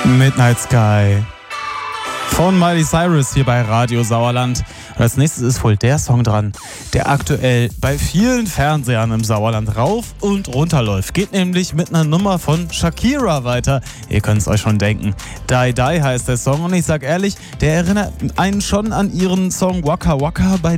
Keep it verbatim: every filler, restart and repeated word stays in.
Midnight Sky von Miley Cyrus hier bei Radio Sauerland. Und als nächstes ist wohl der Song dran, der aktuell bei vielen Fernsehern im Sauerland rauf und runter läuft. Geht nämlich mit einer Nummer von Shakira weiter. Ihr könnt es euch schon denken. Die Die heißt der Song und ich sag ehrlich, der erinnert einen schon an ihren Song Waka Waka, bei